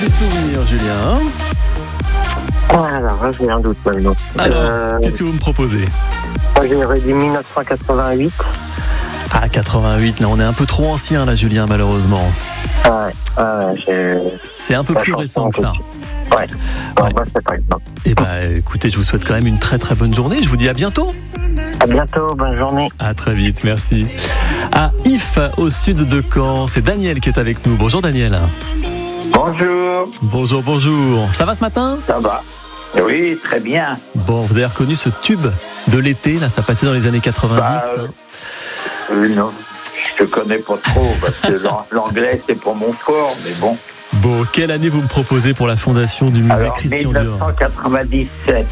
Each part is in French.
Des souvenirs, Julien. Alors, j'ai un doute maintenant. Alors, qu'est-ce que vous me proposez? Moi, j'aurais dit 1988. Ah, 88, là, on est un peu trop ancien, là, Julien, malheureusement. C'est un peu plus récent que ça. Ouais. Moi, c'est pas grave. Eh ben, écoutez, je vous souhaite quand même une très très bonne journée. Je vous dis à bientôt. À bientôt, bonne journée. À très vite, merci. À If, au sud de Caen, c'est Daniel qui est avec nous. Bonjour Daniel. Bonjour. Bonjour. Ça va ce matin? Ça va? Oui, très bien. Bon, vous avez reconnu ce tube de l'été, là, ça passait dans les années 90. Non, je te connais pas trop, parce que l'anglais, c'est pas mon fort, mais bon. Bon, quelle année vous me proposez pour la fondation du musée Christian Dior? 1997.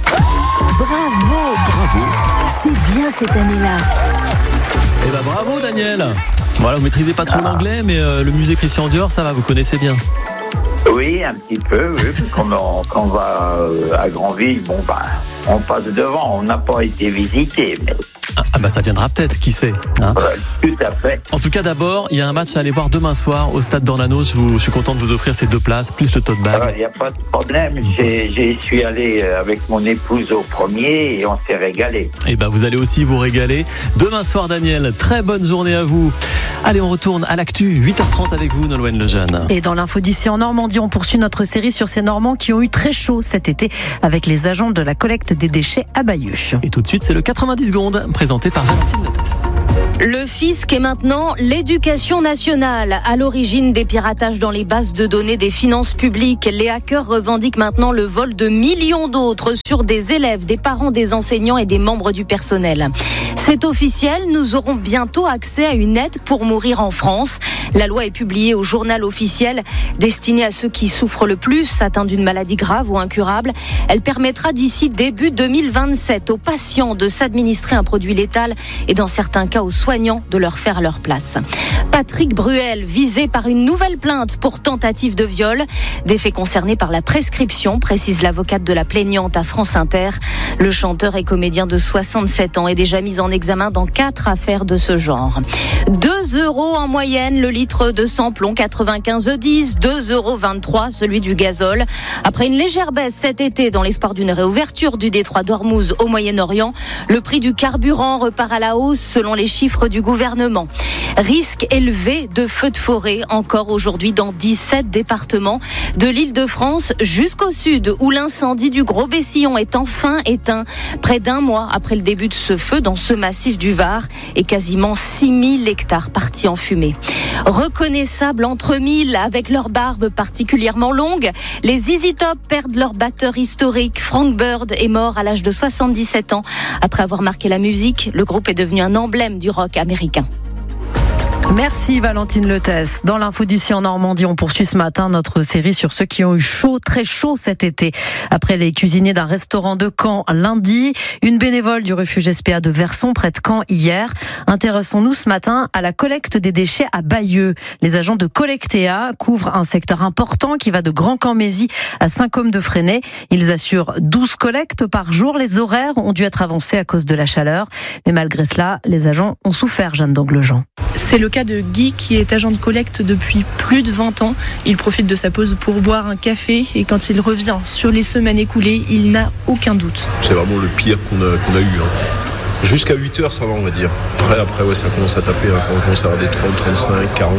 Bravo. C'est bien cette année-là. Eh ben bravo Daniel. Voilà, vous maîtrisez pas trop l'anglais, mais le musée Christian Dior, ça va, vous connaissez bien. Oui, un petit peu, oui, parce quand on va à Granville, on passe devant, on n'a pas été visité, mais... Ah bah ça viendra peut-être, qui sait, hein. Tout à fait. En tout cas, d'abord, il y a un match à aller voir demain soir au stade d'Ornano. Je suis content de vous offrir ces 2 places, plus le tote bag. Il n'y a pas de problème. Je suis allé avec mon épouse au premier et on s'est régalé. Et ben vous allez aussi vous régaler. Demain soir, Daniel, très bonne journée à vous. Allez, on retourne à l'actu, 8h30 avec vous, Nolwenn Lejeune. Et dans l'info d'ici en Normandie, on poursuit notre série sur ces Normands qui ont eu très chaud cet été avec les agents de la collecte des déchets à Bayeux. Et tout de suite, c'est le 90 secondes, présenté par Valentine Lotès. Le fisc est maintenant l'éducation nationale. À l'origine des piratages dans les bases de données des finances publiques, les hackers revendiquent maintenant le vol de millions d'autres sur des élèves, des parents, des enseignants et des membres du personnel. C'est officiel, nous aurons bientôt accès à une aide pour mourir en France. La loi est publiée au journal officiel, destinée à ceux qui souffrent le plus, atteints d'une maladie grave ou incurable. Elle permettra d'ici début 2027 aux patients de s'administrer un produit létal et dans certains cas aux soignants de leur faire leur place. Patrick Bruel, visé par une nouvelle plainte pour tentative de viol. Des faits concernés par la prescription, précise l'avocate de la plaignante à France Inter. Le chanteur et comédien de 67 ans est déjà mis en examen dans 4 affaires de ce genre. 2 € en moyenne le litre de samplon 95E10, 2,23 € celui du gazole. Après une légère baisse cet été dans l'espoir d'une réouverture du détroit d'Ormuz au Moyen-Orient, le prix du carburant repart à la hausse selon les chiffres du gouvernement. Risque élevé de feux de forêt encore aujourd'hui dans 17 départements, de l'Île-de-France jusqu'au sud où l'incendie du Gros Bessillon est enfin éteint. Près d'1 mois après le début de ce feu dans ce massif du Var et quasiment 6000 hectares partis en fumée. Reconnaissables entre mille avec leurs barbes particulièrement longues, les ZZ Top perdent leur batteur historique. Frank Bird est mort à l'âge de 77 ans. Après avoir marqué la musique, le groupe est devenu un emblème du rock américain. Merci Valentine Lotès. Dans l'info d'ici en Normandie, on poursuit ce matin notre série sur ceux qui ont eu chaud, très chaud cet été. Après les cuisiniers d'un restaurant de Caen lundi, une bénévole du refuge SPA de Verson près de Caen hier. Intéressons-nous ce matin à la collecte des déchets à Bayeux. Les agents de Collectea couvrent un secteur important qui va de Grand-Cammézy à Saint-Côme-de-Fresnay. Ils assurent 12 collectes par jour. Les horaires ont dû être avancés à cause de la chaleur. Mais malgré cela, les agents ont souffert, Jeanne d'Anglejean. C'est le cas de Guy qui est agent de collecte depuis plus de 20 ans. Il profite de sa pause pour boire un café et quand il revient sur les semaines écoulées, il n'a aucun doute. C'est vraiment le pire qu'on a eu. Jusqu'à 8h, ça va, on va dire. Après ouais, ça commence à taper. Quand on commence à avoir des 30, 35, 40,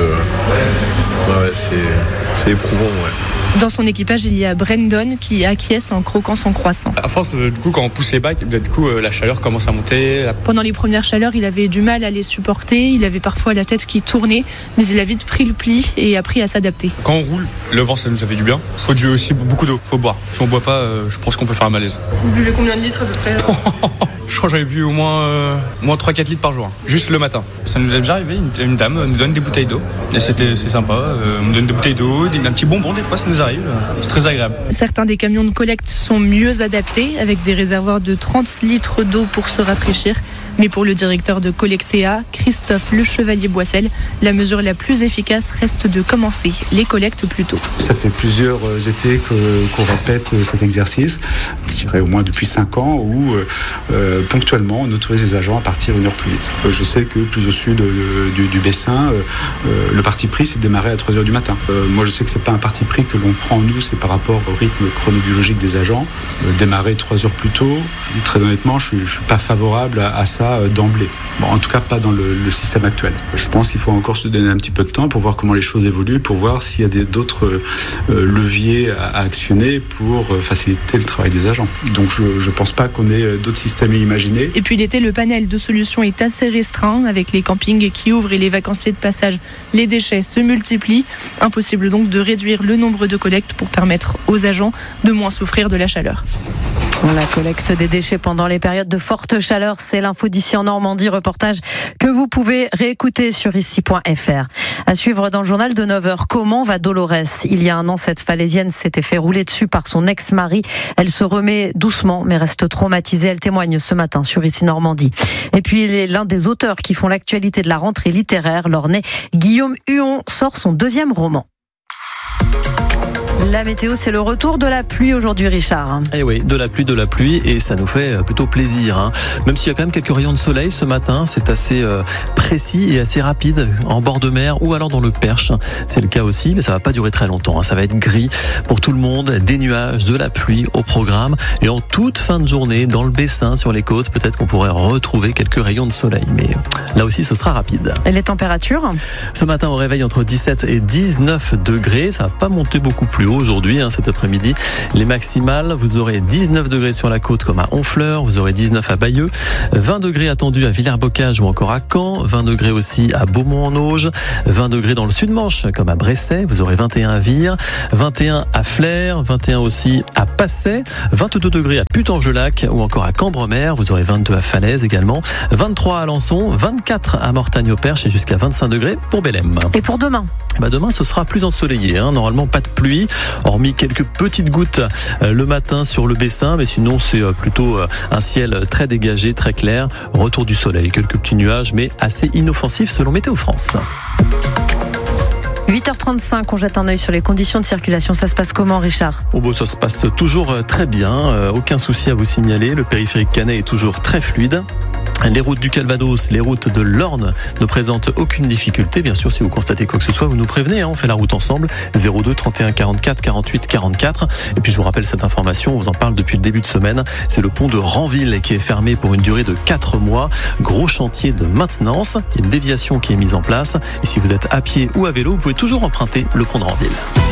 c'est éprouvant. Ouais. Dans son équipage, il y a Brandon qui acquiesce en croquant son croissant. À force, du coup, quand on pousse les bacs, la chaleur commence à monter. Pendant les premières chaleurs, il avait du mal à les supporter. Il avait parfois la tête qui tournait, mais il a vite pris le pli et appris à s'adapter. Quand on roule, le vent, ça nous fait du bien. Il faut aussi beaucoup d'eau, il faut boire. Si on ne boit pas, je pense qu'on peut faire un malaise. Vous buvez combien de litres à peu près? Je crois que j'avais bu au moins 3-4 litres par jour, juste le matin. Ça nous est déjà arrivé, une dame nous donne des bouteilles d'eau. Et c'est sympa, on nous donne des bouteilles d'eau, un petit bonbon, des fois ça nous arrive. C'est très agréable. Certains des camions de collecte sont mieux adaptés, avec des réservoirs de 30 litres d'eau pour se rafraîchir. Mais pour le directeur de Collectea, Christophe Le Chevalier-Boissel, la mesure la plus efficace reste de commencer les collectes plus tôt. Ça fait plusieurs étés qu'on répète cet exercice, je dirais au moins depuis 5 ans, où ponctuellement on autorise les agents à partir 1 heure plus vite. Je sais que plus au sud du Bessin, le parti pris c'est de démarrer à 3 heures du matin. Moi je sais que c'est pas un parti pris que l'on prend nous, c'est par rapport au rythme chronobiologique des agents. Démarrer 3 heures plus tôt, très honnêtement je suis pas favorable à ça d'emblée. Bon, en tout cas pas dans le système actuel. Je pense qu'il faut encore se donner un petit peu de temps pour voir comment les choses évoluent, pour voir s'il y a d'autres leviers à actionner pour faciliter le travail des agents. Donc je ne pense pas qu'on ait d'autres systèmes à imaginer. Et puis l'été, le panel de solutions est assez restreint avec les campings qui ouvrent et les vacanciers de passage. Les déchets se multiplient. Impossible donc de réduire le nombre de collectes pour permettre aux agents de moins souffrir de la chaleur. La collecte des déchets pendant les périodes de forte chaleur, c'est l'info d'ici en Normandie, reportage que vous pouvez réécouter sur ici.fr. À suivre dans le journal de 9h, comment va Dolores ? Il y a un an, cette Falaisienne s'était fait rouler dessus par son ex-mari. Elle se remet doucement, mais reste traumatisée. Elle témoigne ce matin sur ici Normandie. Et puis, il est l'un des auteurs qui font l'actualité de la rentrée littéraire. L'Ornais Guillaume Huon sort son 2e roman. La météo, c'est le retour de la pluie aujourd'hui, Richard. Eh oui, de la pluie, et ça nous fait plutôt plaisir. Même s'il y a quand même quelques rayons de soleil ce matin, c'est assez précis et assez rapide en bord de mer ou alors dans le Perche. C'est le cas aussi, mais ça va pas durer très longtemps. Ça va être gris pour tout le monde, des nuages, de la pluie au programme. Et en toute fin de journée, dans le Bessin, sur les côtes, peut-être qu'on pourrait retrouver quelques rayons de soleil. Mais là aussi, ce sera rapide. Et les températures ? Ce matin, au réveil, entre 17 et 19 degrés. Ça va pas monter beaucoup plus haut aujourd'hui, cet après-midi. Les maximales, vous aurez 19 degrés sur la côte comme à Honfleur, vous aurez 19 à Bayeux, 20 degrés attendus à Villers-Bocage ou encore à Caen, 20 degrés aussi à Beaumont-en-Auge, 20 degrés dans le Sud-Manche comme à Bresset, vous aurez 21 à Vire, 21 à Flers, 21 aussi à Passay, 22 degrés à Putange-Lac ou encore à Cambremer, vous aurez 22 à Falaise également, 23 à Alençon, 24 à Mortagne-au-Perche et jusqu'à 25 degrés pour Bélem. Et pour demain ? Demain, ce sera plus ensoleillé. Normalement, pas de pluie, hormis quelques petites gouttes le matin sur le Bessin, mais sinon, c'est plutôt un ciel très dégagé, très clair. Retour du soleil, quelques petits nuages, mais assez inoffensifs selon Météo France. 8h35, on jette un œil sur les conditions de circulation. Ça se passe comment, Richard ? Ça se passe toujours très bien. Aucun souci à vous signaler. Le périphérique Canet est toujours très fluide. Les routes du Calvados, les routes de l'Orne ne présentent aucune difficulté. Bien sûr, si vous constatez quoi que ce soit, vous nous prévenez. On fait la route ensemble. 02 31 44 48 44. Et puis, je vous rappelle cette information. On vous en parle depuis le début de semaine. C'est le pont de Ranville qui est fermé pour une durée de 4 mois. Gros chantier de maintenance. Il y a une déviation qui est mise en place. Et si vous êtes à pied ou à vélo, vous pouvez toujours emprunter le pont de Ranville.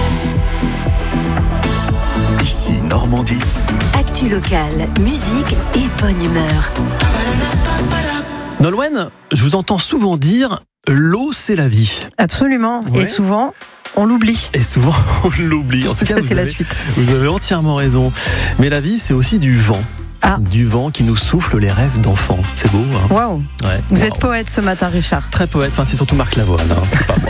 Ici Normandie. Actu locale, musique et bonne humeur. Nolwenn, je vous entends souvent dire l'eau c'est la vie. Absolument. Ouais. Et souvent on l'oublie. Et souvent on l'oublie. En tout cas, c'est la suite. Vous avez entièrement raison. Mais la vie, c'est aussi du vent. Du vent qui nous souffle les rêves d'enfants. C'est beau, hein ? Waouh. Vous êtes poète ce matin, Richard. Très poète. Enfin, c'est surtout Marc Lavoine, c'est pas moi.